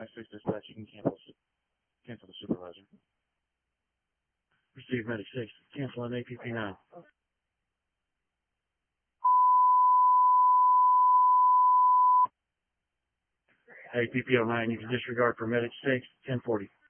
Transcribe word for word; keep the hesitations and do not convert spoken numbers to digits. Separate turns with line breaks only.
I six dispatch, you can cancel, cancel the supervisor. Receive medic six, cancel on A P P nine. A P P oh nine, you can disregard for medic six, ten forty.